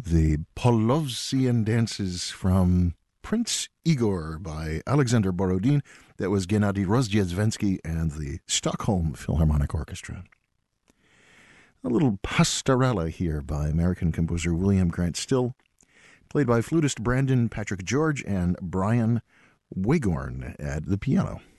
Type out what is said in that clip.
The Polovtsian dances from Prince Igor by Alexander Borodin. That was Gennady Rozhdestvensky and the Stockholm Philharmonic Orchestra. A little pastorella here by American composer William Grant Still, played by flutist Brandon Patrick George and Brian Wagorn at the piano.